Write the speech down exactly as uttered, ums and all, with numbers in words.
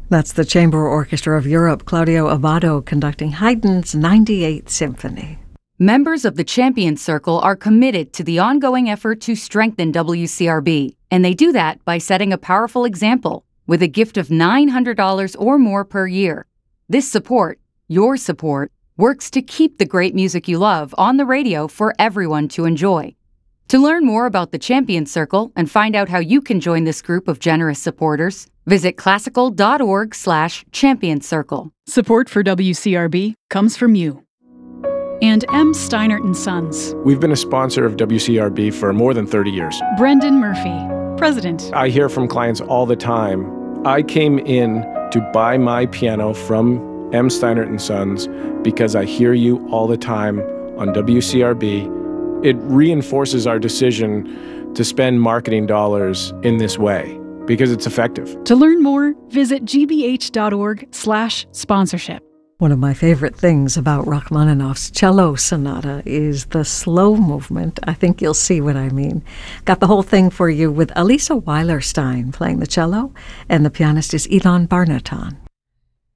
That's the Chamber Orchestra of Europe, Claudio Abbado, conducting Haydn's ninety-eighth Symphony. Members of the Champions Circle are committed to the ongoing effort to strengthen W C R B, and they do that by setting a powerful example with a gift of nine hundred dollars or more per year. This support, your support, works to keep the great music you love on the radio for everyone to enjoy. To learn more about the Champions Circle and find out how you can join this group of generous supporters, visit classical.org slash champions circle. Support for W C R B comes from you. And M. Steinert and Sons. We've been a sponsor of W C R B for more than thirty years. Brendan Murphy, President. I hear from clients all the time, I came in to buy my piano from M. Steinert and Sons because I hear you all the time on W C R B. It reinforces our decision to spend marketing dollars in this way because it's effective. To learn more, visit gbh.org slash sponsorship. One of my favorite things about Rachmaninoff's cello sonata is the slow movement. I think you'll see what I mean. Got the whole thing for you with Elisa Weilerstein playing the cello, and the pianist is Ilan Barnatan.